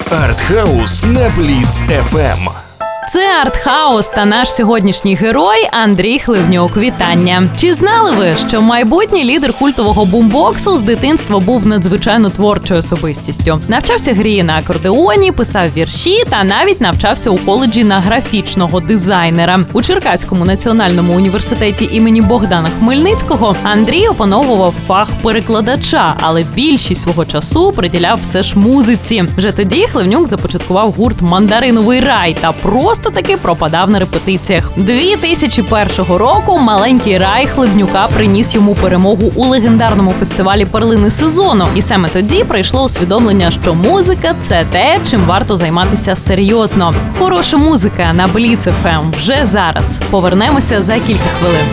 Артхаус на Бліц FM. Це Артхаус та наш сьогоднішній герой Андрій Хливнюк. Вітання! Чи знали ви, що майбутній лідер культового бумбоксу з дитинства був надзвичайно творчою особистістю? Навчався грі на акордеоні, писав вірші та навіть навчався у коледжі на графічного дизайнера. У Черкаському національному університеті імені Богдана Хмельницького Андрій опановував фах перекладача, але більшість свого часу приділяв все ж музиці. Вже тоді Хливнюк започаткував гурт «Мандариновий рай» та просто таки пропадав на репетиціях. 2001 року маленький рай Хливнюка приніс йому перемогу у легендарному фестивалі «Перлини сезону». І саме тоді прийшло усвідомлення, що музика – це те, чим варто займатися серйозно. Хороша музика на Бліц FM вже зараз. Повернемося за кілька хвилин.